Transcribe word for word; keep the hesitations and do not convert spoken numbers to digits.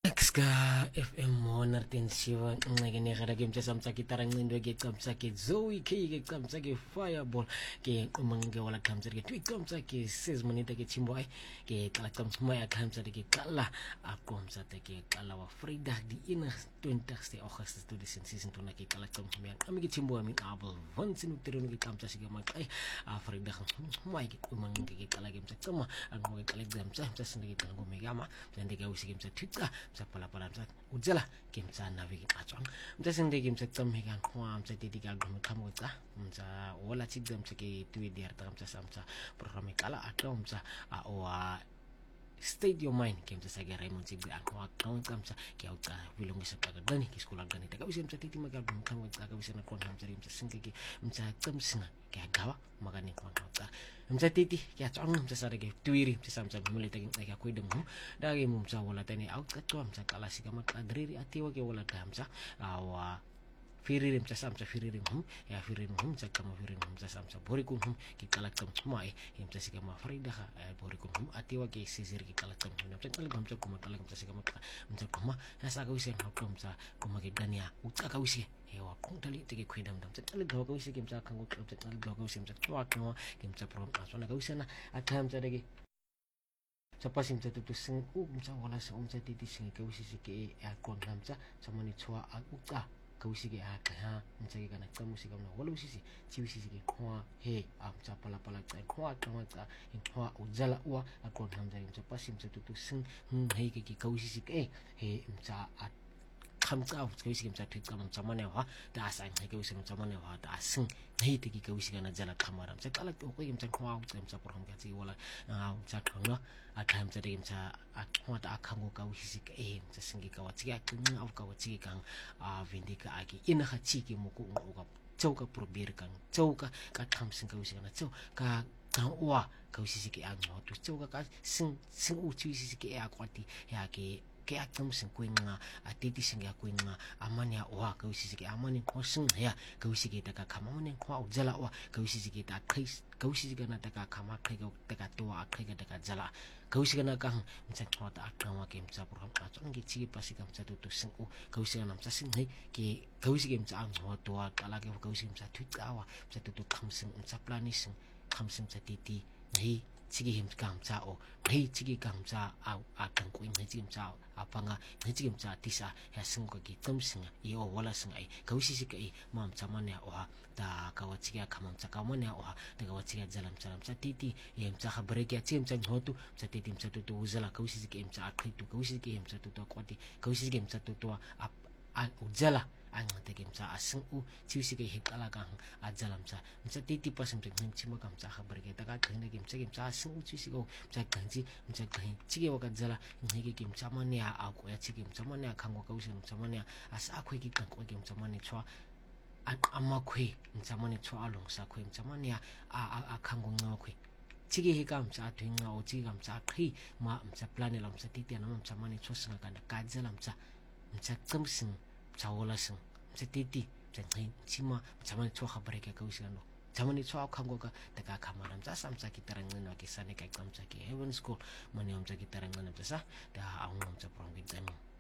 Ska F M Monar tensiwa ngene gara game sa samsa kita rang ndo ke kamsa ke Zoe ke ke kamsa ke Fireball ke umange wala kamsa ke tweet kamsa ke six minute ke chimbo ai ke kala kamsa mai kamsa ke kala akomsa te ke kala wa Vrydag die eenentwintigste Augustus tweeduisend sesentwintig ke kala kamsa mai ami ke chimbo ami abel wansin utero ke kamsa ke mai ai a Vrydag mai ke umange ke kala game sa kama ang mo ke kala game sa sa sinde ke tango megama dan ke usi game sa twita sa pala pala sa ujala game sa navi ke atwang mta sinde game sa tsamme kan kwa mta titi ka gum kamo tsa mta wala chi game sa ke tuwi di arta mta samsa program kala atwa mta a o state your mind game sa ga Raymond Sigbe akwa account kamsa ke auka bilong sa kagadani ke sekolah gani ta kabisa mta titi maga gum kamo tsa kabisa na kon hamsa mta singe ke mta tsamsina ke gawa magani kon ta mta titi ya tsang mta sa ke tuwiri mta samsa muli ta ke ko dum dagi mumsa wala tani out ka to mta kala siga makadriri atiwa ke wala kamsa awa firirim sa samsa firirim hum ya firirim hum sa kama firirim hum sa samsa borikum hum ki kala kam mai him sa siga ma Vrydag borikum hum atiwa ke sisir ki kala kam hum sa kala kam sa kuma kala kam sa siga ma mta kuma ya sa ka wisi ha kam sa kuma ke dania uta ka wisi hewa kung tali tege kwedam dam sa kala ga ka wisi kim sa kango kam sa kala ga ka wisi sa twa kama kim sa prom aso na ka wisi na atam sa dege sa pasim sa tutu sing u sa wala sa um sa titi sing ka wisi si ke ya kon ham sa sa mani chwa a uta kawisi ke aka ha mtsake kana tsa musika mna wala usisi chiwisi ke kwa he am tsa pala pala tsa kwa kwa tsa in kwa ujala wa akon hamza mtsa pasim tsa tutu sing he ke ke kawisi ke he mtsa at khamtsa u kawisi ke mtsa twitsa mtsa mane wa da sa ke kawisi mtsa mane wa da sing he te ke kawisi kana jala khamara mtsa kala ko ke mtsa kwa mtsa mtsa program ka tsi wala mtsa khanga akham tsa de mtsa akwa ta akhango kawisi ke e mtsa singi ka wa tsi ka qinga au ka wa tsi kang a vindika ake ina ga tshiki mo ko ngo ka tsauka probeer kang tsauka ka thamsing kawisi kana tsau ka ka wa kawisi ke a ngo to tsauka ka sing sing u tshisi ke a kwati ya ke ke a thamsing ko nga a titi singa ko nga amani a wa kawisi ke amani ko sing ya kawisi ke ta ka khama mone ko u jala wa kawisi ke ta khais kawisi ke na ta ka khama khai ka ta ka to a khai ka ta ka jala kawisi kana kang mtsa chota akama ke mtsa program ka tsong ke chi pasi ka mtsa to sing u kawisi kana mtsa sing he ke kawisi ke mtsa ang ho to kala ke kawisi mtsa twita wa mtsa to khamsing mtsa planising khamsing mtsa titi he chigi him kam cha o he chigi kam cha a a kan ko ngi chigi cha apanga ngi chigi cha tisa ya sing ko ki tam sing i o wala sing ai kawisi si kai mam cha mane o ta ka wa chigi kam cha ka mane o ta ka wa chigi jalam chalam cha titi yem cha khabre ke chim cha hotu cha titi cha to to uzala kawisi si kai cha akhi to kawisi ki yem cha to to kwati kawisi ki yem cha to to a a uzala ang tege msa asing u chiwisi ke hikala ka ajalam sa msa titi pasam te ngim chima kam sa khabar ke taka khine ke msa ke msa asing u chiwisi ko msa ganji msa gahi chige waka jala ngike ke msa mane a ko ya chige msa mane a khango ka usi msa mane asa khwe ki kan ko ke msa mane chwa amma khwe msa mane chwa along sa khwe msa mane a a khango nga khwe chige hika msa twinga o chige msa khi ma msa plane la msa titi na msa mane chosinga kana ka jala msa msa tsamsing chawola sing msa titi msa ngai chima msa mane chwa khabare ke kawisi no chamani chwa khango ka taka khamara msa samsa ki tarang na ke sane ka kamsa ke heaven school mane msa ki tarang na msa sa da aung msa prong ki tani